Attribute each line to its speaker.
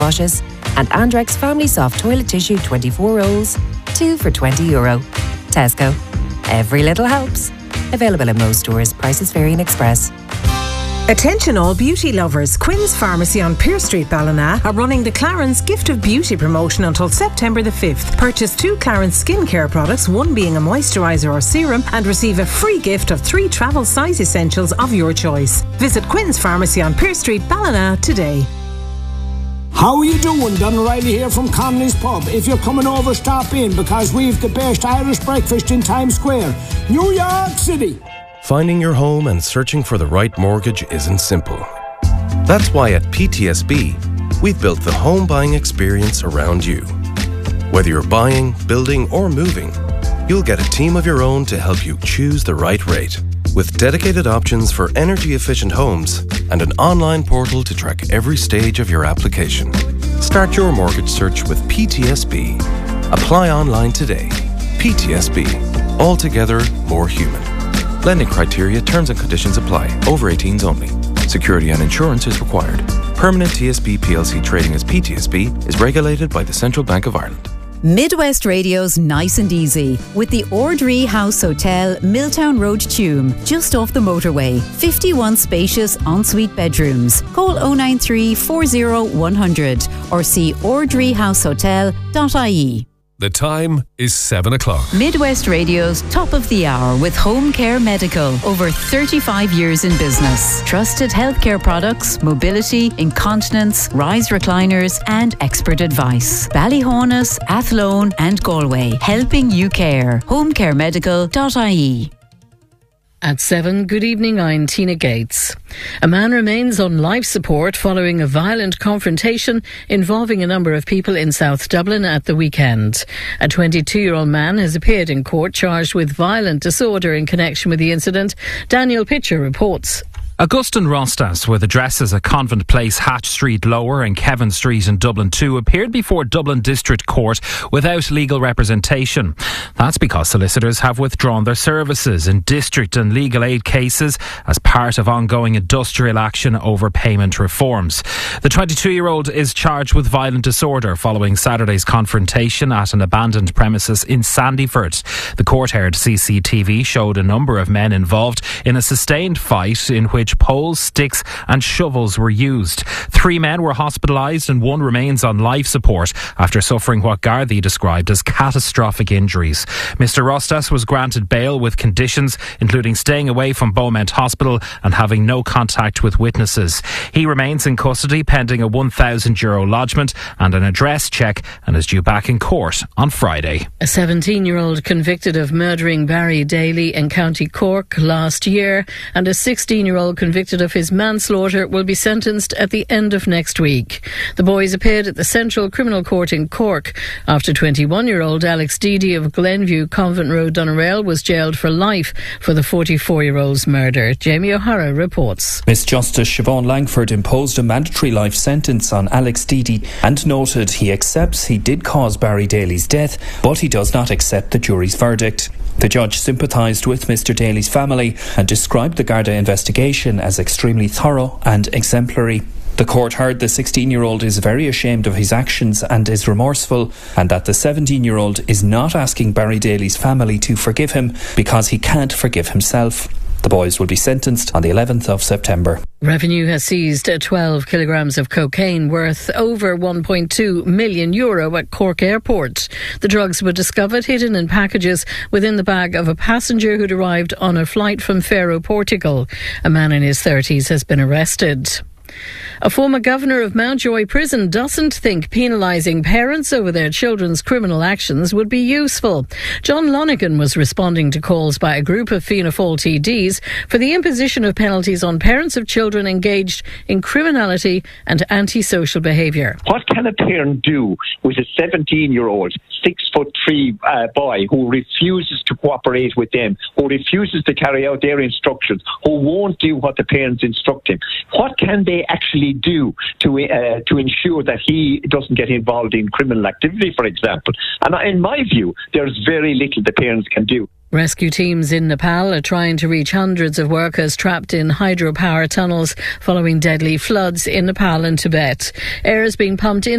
Speaker 1: washes, and Andrex Family Soft Toilet Tissue 24 rolls, 2 for €20. Tesco. Every little helps. Available in most stores. Prices vary in Express.
Speaker 2: Attention all beauty lovers. Quinn's Pharmacy on Pearse Street, Ballina are running the Clarence Gift of Beauty promotion until September the 5th. Purchase 2 Clarence skincare products, one being a moisturiser or serum, and receive a free gift of 3 travel size essentials of your choice. Visit Quinn's Pharmacy on Pearse Street, Ballina today.
Speaker 3: How are you doing? Don O'Reilly here from Connolly's Pub. If you're coming over, stop in because we've the best Irish breakfast in Times Square, New York City.
Speaker 4: Finding your home and searching for the right mortgage isn't simple. That's why at PTSB, we've built the home buying experience around you. Whether you're buying, building, or moving, you'll get a team of your own to help you choose the right rate. With dedicated options for energy-efficient homes and an online portal to track every stage of your application. Start your mortgage search with PTSB. Apply online today. PTSB. Altogether more human. Lending criteria, terms and conditions apply. Over 18s only. Security and insurance is required. Permanent TSB PLC trading as PTSB is regulated by the Central Bank of Ireland.
Speaker 5: Midwest Radio's Nice and Easy with the Ordree House Hotel, Milltown Road, Tuam, just off the motorway. 51 spacious ensuite bedrooms. Call 093 40 100 or see ordreehousehotel.ie.
Speaker 6: The time is 7 o'clock.
Speaker 5: Midwest Radio's Top of the Hour with Home Care Medical. Over 35 years in business. Trusted healthcare products, mobility, incontinence, rise recliners and expert advice. Ballyhonus, Athlone and Galway. Helping you care. homecaremedical.ie.
Speaker 7: At 7, good evening, I'm Tina Gates. A man remains on life support following a violent confrontation involving a number of people in South Dublin at the weekend. A 22-year-old man has appeared in court charged with violent disorder in connection with the incident. Daniel Pitcher reports.
Speaker 8: Augustin Rostas, with addresses at Convent Place, Hatch Street Lower and Kevin Street in Dublin 2, appeared before Dublin District Court without legal representation. That's because solicitors have withdrawn their services in district and legal aid cases as part of ongoing industrial action over payment reforms. The 22-year-old is charged with violent disorder following Saturday's confrontation at an abandoned premises in Sandyford. The court-aired CCTV showed a number of men involved in a sustained fight in which poles, sticks and shovels were used. 3 men were hospitalised and 1 remains on life support after suffering what Gardaí described as catastrophic injuries. Mr Rostas was granted bail with conditions including staying away from Beaumont Hospital and having no contact with witnesses. He remains in custody pending a €1,000 lodgement and an address check and is due back in court on Friday.
Speaker 7: A 17-year-old convicted of murdering Barry Daly in County Cork last year and a 16-year-old convicted of his manslaughter will be sentenced at the end of next week. The boys appeared at the Central Criminal Court in Cork after 21-year-old Alex Deedy of Glenview Convent Road, Doneraile was jailed for life for the 44-year-old's murder. Jamie O'Hara reports.
Speaker 9: Miss Justice Siobhan Langford imposed a mandatory life sentence on Alex Deedy and noted he accepts he did cause Barry Daly's death, but he does not accept the jury's verdict. The judge sympathised with Mr Daly's family and described the Garda investigation as extremely thorough and exemplary. The court heard the 16-year-old is very ashamed of his actions and is remorseful, and that the 17-year-old is not asking Barry Daly's family to forgive him because he can't forgive himself. The boys will be sentenced on the 11th of September.
Speaker 7: Revenue has seized 12 kilograms of cocaine worth over €1.2 million at Cork Airport. The drugs were discovered hidden in packages within the bag of a passenger who'd arrived on a flight from Faro, Portugal. A man in his 30s has been arrested. A former governor of Mountjoy Prison doesn't think penalising parents over their children's criminal actions would be useful. John Lonergan was responding to calls by a group of Fianna Fáil TDs for the imposition of penalties on parents of children engaged in criminality and antisocial behaviour.
Speaker 10: What can a parent do with a 17-year-old, 6'3" boy who refuses to cooperate with them, who refuses to carry out their instructions, who won't do what the parents instruct him? What can they they actually do to ensure that he doesn't get involved in criminal activity, for example? And in my view, there's very little the parents can do.
Speaker 7: Rescue teams in Nepal are trying to reach hundreds of workers trapped in hydropower tunnels following deadly floods in Nepal and Tibet. Air is being pumped in